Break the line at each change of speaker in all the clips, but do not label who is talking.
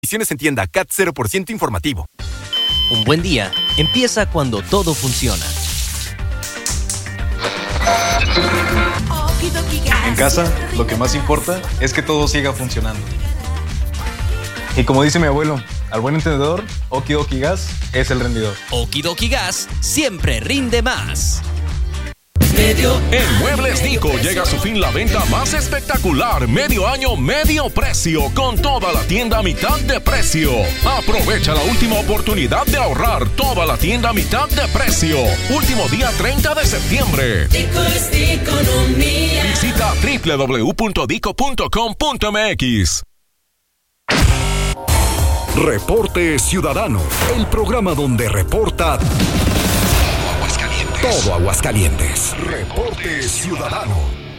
En tienda CAT 0% informativo.
Un buen día empieza cuando todo funciona.
En casa, lo que más importa es que todo siga funcionando. Y como dice mi abuelo, al buen entendedor, Oki Doki Gas es el rendidor.
Oki Doki Gas siempre rinde más.
En Muebles Dico llega a su fin la venta más espectacular, medio año, medio precio, con toda la tienda a mitad de precio. Aprovecha la última oportunidad de ahorrar, toda la tienda a mitad de precio. Último día 30 de septiembre.
Dico es economía.
Visita www.dico.com.mx.
Reporte Ciudadano, el programa donde reporta todo Aguascalientes. Reporte Ciudadano.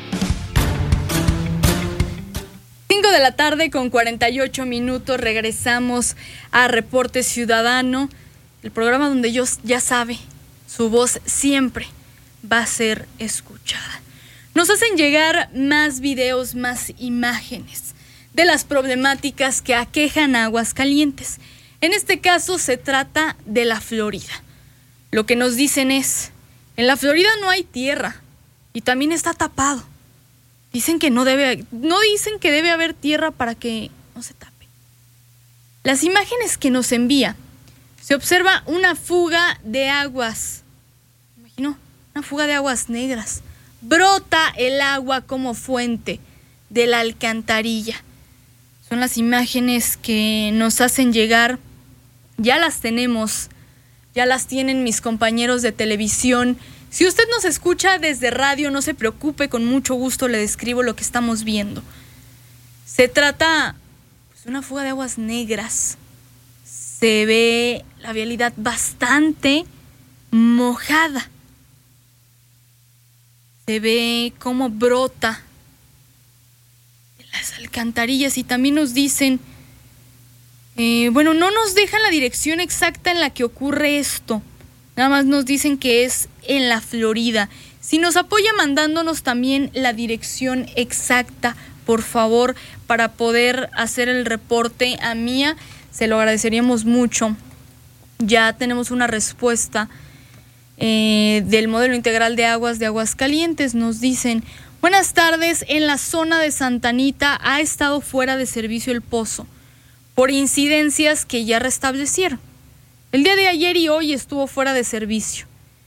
5 de la tarde con 48 minutos. Regresamos a Reporte Ciudadano, el programa donde ellos ya sabe, su voz siempre va a ser escuchada. Nos hacen llegar más videos, más imágenes de las problemáticas que aquejan a Aguascalientes. En este caso se trata de la Florida. Lo que nos dicen es: en la Florida no hay tierra y también está tapado. Dicen que no dicen que debe haber tierra para que no se tape. Las imágenes que nos envía, se observa una fuga de aguas. ¿Me imagino? Una fuga de aguas negras. Brota el agua como fuente de la alcantarilla. Son las imágenes que nos hacen llegar. Ya las tenemos. Ya las tienen mis compañeros de televisión. Si usted nos escucha desde radio, no se preocupe, con mucho gusto le describo lo que estamos viendo. Se trata de una fuga de aguas negras. Se ve la vialidad bastante mojada. Se ve cómo brota de las alcantarillas y también nos dicen... no nos dejan la dirección exacta en la que ocurre esto. Nada más nos dicen que es en la Florida. Si nos apoya mandándonos también la dirección exacta, por favor, para poder hacer el reporte a Mía, se lo agradeceríamos mucho. Ya tenemos una respuesta del modelo integral de aguas de Aguascalientes. Nos dicen: buenas tardes, en la zona de Santa Anita ha estado fuera de servicio el pozo por incidencias que ya restablecieron. El día de ayer y hoy estuvo fuera de servicio.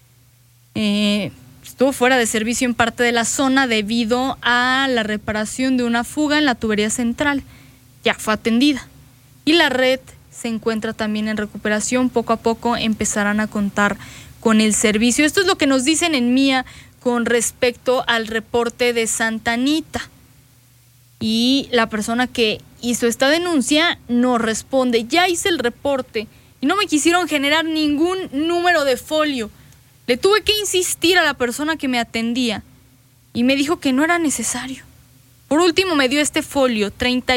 Estuvo fuera de servicio en parte de la zona debido a la reparación de una fuga en la tubería central. Ya fue atendida. Y la red se encuentra también en recuperación. Poco a poco empezarán a contar con el servicio. Esto es lo que nos dicen en Mía con respecto al reporte de Santa Anita. Y la persona que hizo esta denuncia nos responde: ya hice el reporte y no me quisieron generar ningún número de folio. Le tuve que insistir a la persona que me atendía y me dijo que no era necesario. Por último me dio este folio,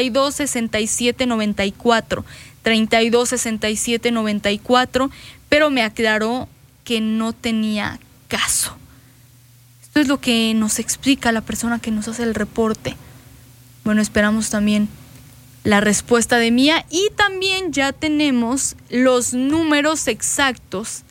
326794, 326794, pero me aclaró que no tenía caso. Esto es lo que nos explica la persona que nos hace el reporte. Bueno, esperamos también la respuesta de Mía y también ya tenemos los números exactos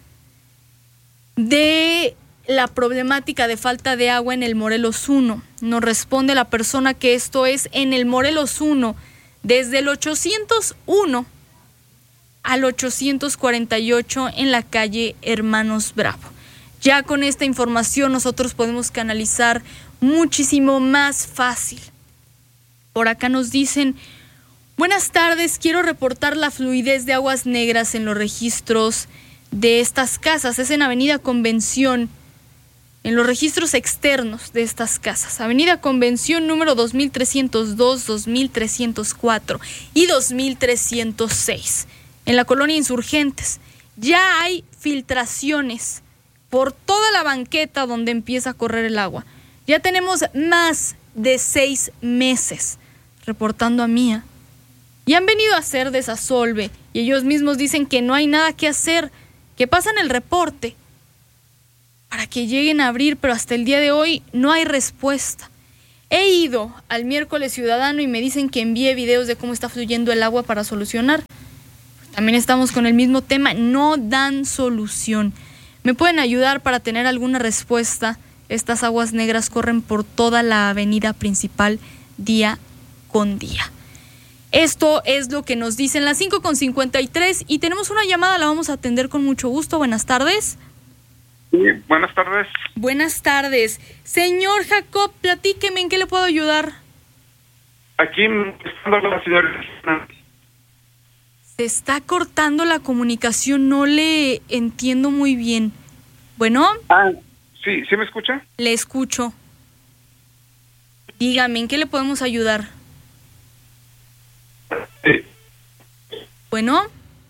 de la problemática de falta de agua en el Morelos 1. Nos responde la persona que esto es en el Morelos 1, desde el 801 al 848 en la calle Hermanos Bravo. Ya con esta información nosotros podemos canalizar muchísimo más fácil. Por acá nos dicen: buenas tardes, quiero reportar la fluidez de aguas negras en los registros de estas casas. Es en Avenida Convención, en los registros externos de estas casas. Avenida Convención número 2302, 2304 y 2306. En la colonia Insurgentes. Ya hay filtraciones por toda la banqueta donde empieza a correr el agua. Ya tenemos más de 6 meses reportando a Mía. Y han venido a hacer desasolve y ellos mismos dicen que no hay nada que hacer, que pasan el reporte para que lleguen a abrir, pero hasta el día de hoy no hay respuesta. He ido al Miércoles Ciudadano y me dicen que envíe videos de cómo está fluyendo el agua para solucionar. También estamos con el mismo tema, no dan solución. ¿Me pueden ayudar para tener alguna respuesta? Estas aguas negras corren por toda la avenida principal día con día. Esto es lo que nos dicen las 5:53 y tenemos una llamada, la vamos a atender con mucho gusto. Buenas tardes.
Sí, buenas tardes.
Buenas tardes. Señor Jacob, platíqueme, ¿en qué le puedo ayudar?
Aquí está la señora.
Se está cortando la comunicación, no le entiendo muy bien. Bueno.
Sí, ¿me escucha?
Le escucho. Dígame, ¿en qué le podemos ayudar?
Sí.
Bueno.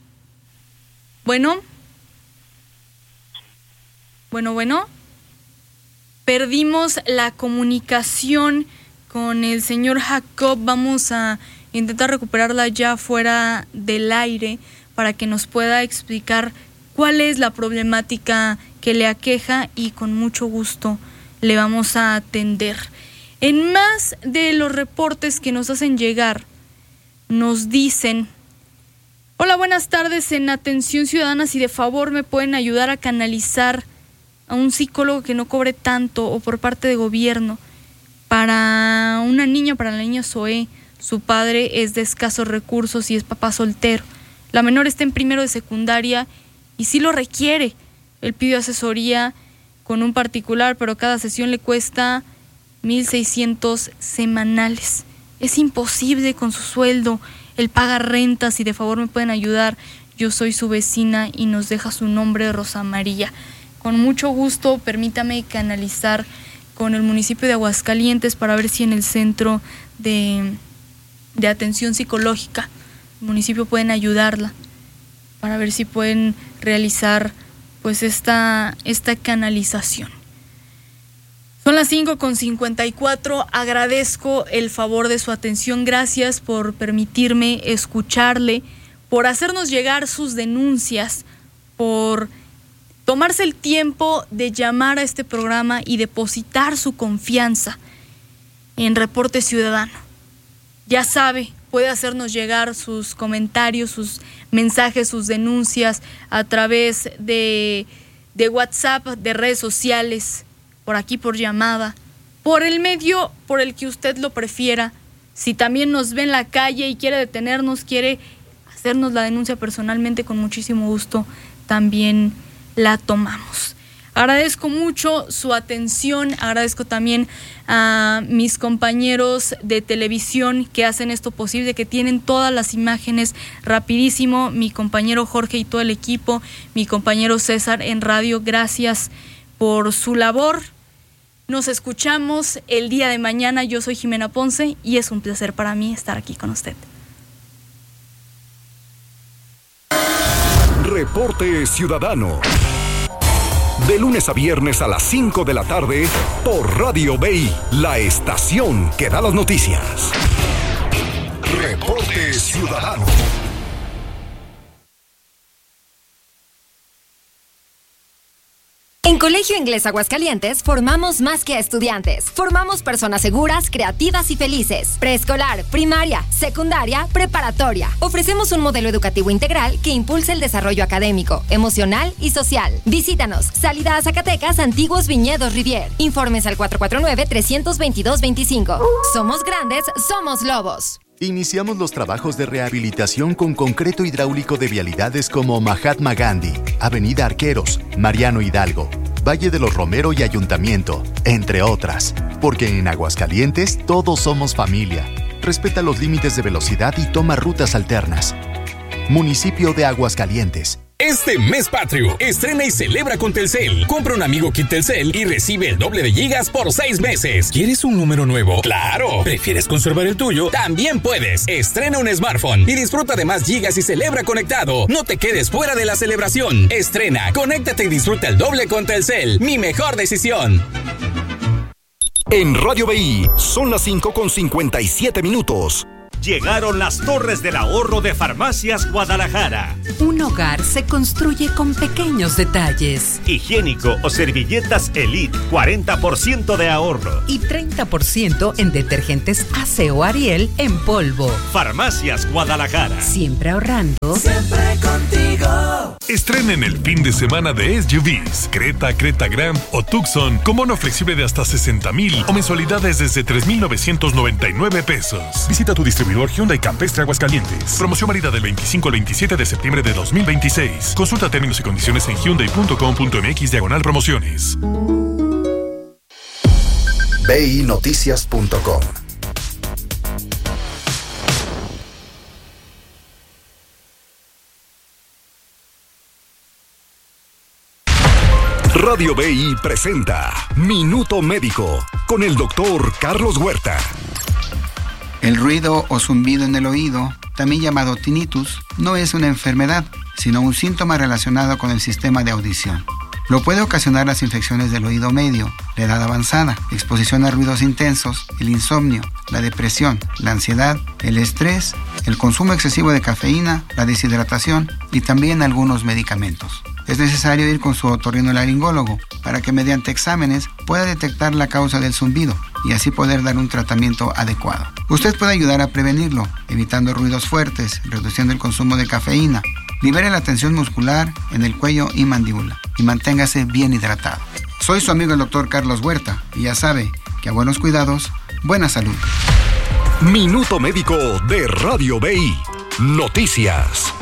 Perdimos la comunicación con el señor Jacob. Vamos a intentar recuperarla ya fuera del aire para que nos pueda explicar cuál es la problemática que le aqueja y con mucho gusto le vamos a atender. En más de los reportes que nos hacen llegar, nos dicen: hola, buenas tardes, en Atención Ciudadana, si de favor me pueden ayudar a canalizar a un psicólogo que no cobre tanto o por parte de gobierno para una niña, para la niña Zoe. Su padre es de escasos recursos y es papá soltero. La menor está en primero de secundaria y sí lo requiere. Él pidió asesoría con un particular, pero cada sesión le cuesta 1,600 semanales. Es imposible con su sueldo. Él paga rentas, si de favor me pueden ayudar. Yo soy su vecina y nos deja su nombre, Rosa María. Con mucho gusto, permítame canalizar con el municipio de Aguascalientes para ver si en el centro de atención psicológica, el municipio pueden ayudarla, para ver si pueden realizar pues esta canalización. Son las 5:54, agradezco el favor de su atención, gracias por permitirme escucharle, por hacernos llegar sus denuncias, por tomarse el tiempo de llamar a este programa y depositar su confianza en Reporte Ciudadano. Ya sabe, puede hacernos llegar sus comentarios, sus mensajes, sus denuncias a través de WhatsApp, de redes sociales, por aquí por llamada, por el medio por el que usted lo prefiera. Si también nos ve en la calle y quiere detenernos, quiere hacernos la denuncia personalmente, con muchísimo gusto también la tomamos. Agradezco mucho su atención, agradezco también a mis compañeros de televisión que hacen esto posible, que tienen todas las imágenes rapidísimo, mi compañero Jorge y todo el equipo, mi compañero César en radio, gracias por su labor. Nos escuchamos el día de mañana. Yo soy Jimena Ponce y es un placer para mí estar aquí con usted.
Reporte Ciudadano. De lunes a viernes a las 5 de la tarde por Radio BI, la estación que da las noticias. Reporte Ciudadano.
En Colegio Inglés Aguascalientes formamos más que a estudiantes. Formamos personas seguras, creativas y felices. Preescolar, primaria, secundaria, preparatoria. Ofrecemos un modelo educativo integral que impulsa el desarrollo académico, emocional y social. Visítanos. Salida a Zacatecas, Antiguos Viñedos Rivier. Informes al 449-322-25. Somos grandes, somos lobos.
Iniciamos los trabajos de rehabilitación con concreto hidráulico de vialidades como Mahatma Gandhi, Avenida Arqueros, Mariano Hidalgo, Valle de los Romero y Ayuntamiento, entre otras. Porque en Aguascalientes todos somos familia. Respeta los límites de velocidad y toma rutas alternas. Municipio de Aguascalientes.
Este mes patrio, estrena y celebra con Telcel. Compra un amigo kit Telcel y recibe el doble de gigas por 6 meses. ¿Quieres un número nuevo? ¡Claro! ¿Prefieres conservar el tuyo? También puedes. Estrena un smartphone y disfruta de más gigas y celebra conectado. No te quedes fuera de la celebración. Estrena, conéctate y disfruta el doble con Telcel. Mi mejor decisión.
En Radio BI son las 5:57.
Llegaron las Torres del Ahorro de Farmacias Guadalajara. Un hogar se construye con pequeños detalles.
Higiénico o servilletas Elite, 40% de ahorro.
Y 30% en detergentes Aseo Ariel en polvo.
Farmacias Guadalajara.
Siempre ahorrando.
Siempre contigo.
Estrenen el fin de semana de SUVs. Creta, Creta Grand o Tucson con bono flexible de hasta 60,000 o mensualidades desde 3,999 pesos. Visita tu distribuidor Hyundai Campestre Aguascalientes. Promoción válida del 25 al 27 de septiembre de 2026. Consulta términos y condiciones en hyundai.com.mx/promociones.
BINoticias.com. Radio BI presenta Minuto Médico con el doctor Carlos Huerta.
El ruido o zumbido en el oído, también llamado tinnitus, no es una enfermedad, sino un síntoma relacionado con el sistema de audición. Lo puede ocasionar las infecciones del oído medio, la edad avanzada, exposición a ruidos intensos, el insomnio, la depresión, la ansiedad, el estrés, el consumo excesivo de cafeína, la deshidratación y también algunos medicamentos. Es necesario ir con su otorrinolaringólogo para que mediante exámenes pueda detectar la causa del zumbido y así poder dar un tratamiento adecuado. Usted puede ayudar a prevenirlo, evitando ruidos fuertes, reduciendo el consumo de cafeína. Libere la tensión muscular en el cuello y mandíbula y manténgase bien hidratado. Soy su amigo el doctor Carlos Huerta y ya sabe que a buenos cuidados, buena salud.
Minuto Médico de Radio BI. Noticias.